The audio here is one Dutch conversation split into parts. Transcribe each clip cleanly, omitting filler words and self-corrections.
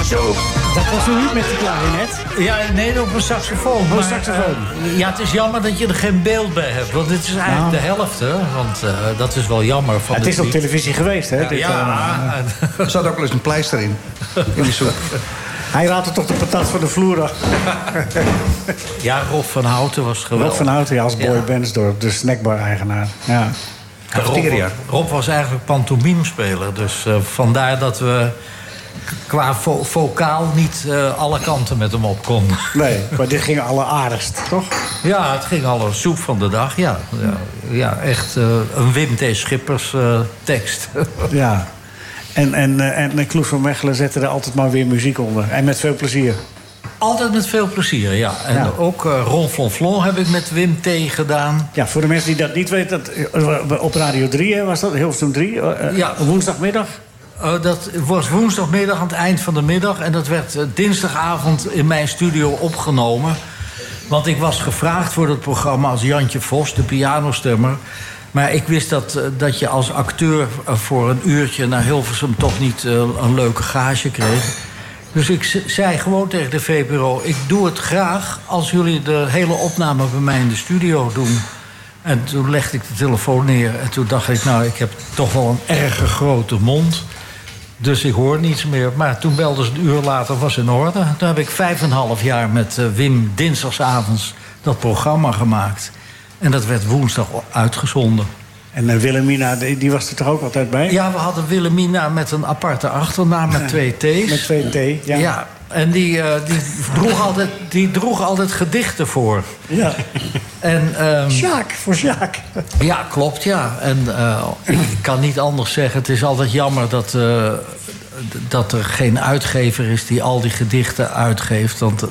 Zo. Dat was u niet met de klarinet? Ja, nee, op een saxofoon. Een saxofoon. Ja, het is jammer dat je er geen beeld bij hebt. Want dit is eigenlijk de helft, hè. Want dat is wel jammer. Van het is op televisie geweest, hè? Er zat ook wel eens een pleister in die soep. Hij raadde toch de patat van de vloer af. Ja, Rob van Houten was geweldig. Rob van Houten, als Boy Bensdorp, de snackbar-eigenaar. Ja. Rob was eigenlijk pantomimespeler. Dus vandaar dat we qua vocaal niet alle kanten met hem op konden. Nee, maar dit ging alleraardigst, toch? Ja, het ging alle soep van de dag, ja echt een Wim T. Schippers tekst. Ja. En Kloes van Mechelen zette er altijd maar weer muziek onder. En met veel plezier. Altijd met veel plezier, ja. En ook Ron Flonflon heb ik met Wim T. gedaan. Ja, voor de mensen die dat niet weten... op Radio 3 was dat, Hilversum 3, woensdagmiddag. Dat was woensdagmiddag aan het eind van de middag. En dat werd dinsdagavond in mijn studio opgenomen. Want ik was gevraagd voor dat programma als Jantje Vos, de pianostemmer. Maar ik wist dat je als acteur voor een uurtje naar Hilversum toch niet een leuke gage kreeg. Dus ik zei gewoon tegen de VPRO... ik doe het graag als jullie de hele opname bij mij in de studio doen. En toen legde ik de telefoon neer en toen dacht ik... nou, ik heb toch wel een erg grote mond. Dus ik hoor niets meer. Maar toen belden ze een uur later, was in orde. Toen heb ik 5,5 jaar met Wim dinsdagsavonds dat programma gemaakt. En dat werd woensdag uitgezonden. En Wilhelmina, die was er toch ook altijd bij? Ja, we hadden Wilhelmina met een aparte achternaam met 2 T's. Met 2 T, ja. Ja, en die droeg altijd gedichten voor. Ja. En, Sjaak, voor Sjaak. Ja, klopt, ja. En ik kan niet anders zeggen. Het is altijd jammer dat er geen uitgever is die al die gedichten uitgeeft. Want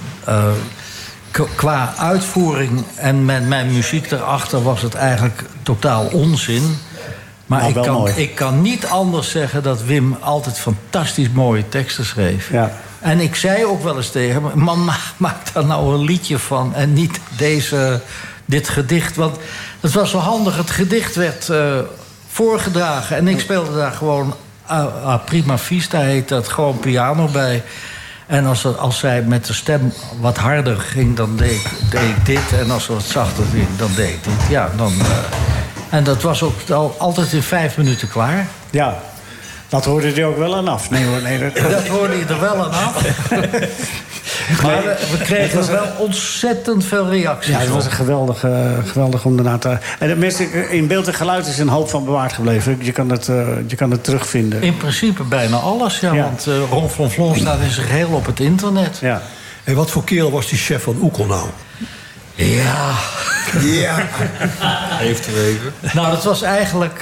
qua uitvoering en met mijn muziek erachter was het eigenlijk totaal onzin. Maar ik kan niet anders zeggen dat Wim altijd fantastisch mooie teksten schreef. Ja. En ik zei ook wel eens tegen hem... man, maak daar nou een liedje van en niet dit gedicht. Want het was zo handig, het gedicht werd voorgedragen... en ik speelde daar gewoon prima vista, heet dat, gewoon piano bij... En als zij met de stem wat harder ging, dan deed ik dit. En als ze wat zachter ging, dan deed ik dit. Ja, en dat was ook altijd in 5 minuten klaar. Ja, dat hoorde je ook wel aan af. Nee, dat hoorde je er wel aan af. Maar we kregen er wel ontzettend veel reacties. Ja, het was een geweldig om daarna te... En de mensen, in beeld en geluid is een hoop van bewaard gebleven. Je kan het terugvinden. In principe bijna alles, ja. Want Ron Flonflon staat in zijn geheel op het internet. Ja. En wat voor kerel was die chef van Oekel nou? Ja. Heeft er even. Nou, dat was eigenlijk...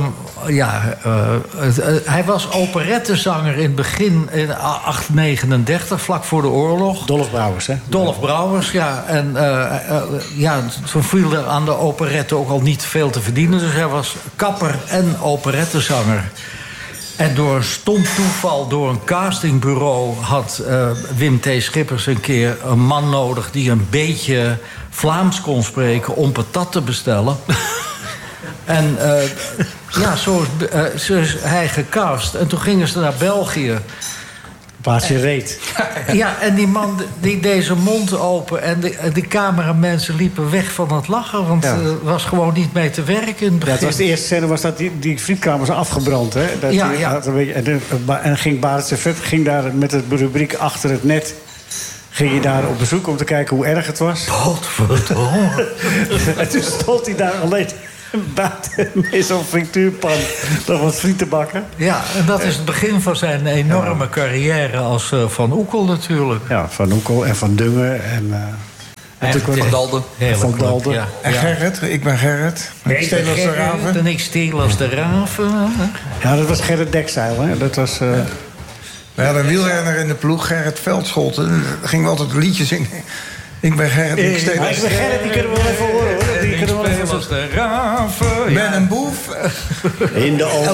hij was operettezanger in het begin, in 1839, vlak voor de oorlog. Dolf Brouwers, hè? Dolf Brouwers, ja. En toen viel er aan de operette ook al niet veel te verdienen. Dus hij was kapper en operettezanger. En door een stom toeval, door een castingbureau... had Wim T. Schippers een keer een man nodig... die een beetje Vlaams kon spreken om patat te bestellen. En zo is hij gecast. En toen gingen ze naar België. Paasje reet. Ja, en die man die deed zijn mond open... en de cameramensen liepen weg van het lachen... want er was gewoon niet mee te werken in het begin. Ja, het was de eerste scène was dat die frietkamers afgebrand. Hè? En ging Barend Servet ging daar met de rubriek Achter het Net... ging je daar op bezoek om te kijken hoe erg het was. Potverdomme. En toen stond hij daar alleen... buiten met zo'n frituurpan nog wat friet te bakken. Ja, en dat is het begin van zijn enorme carrière als Van Oekel natuurlijk. Ja, Van Oekel en Van Dungen en Van Dalden. Van Dalden. Ja. En Gerrit, ik ben Gerrit. Ik steel als de raven. En ik steel als de raven. Ja, dat was Gerrit Dekzeil, hè. Dat was... We hadden een wielrenner in de ploeg, Gerrit Veldschotten. Daar gingen we altijd een liedje zingen. Ik ben Gerrit, ik steel als de Gerrit, die kunnen we wel even horen, hoor. Ik speel als de raven. Ik ben een boef. In de ogen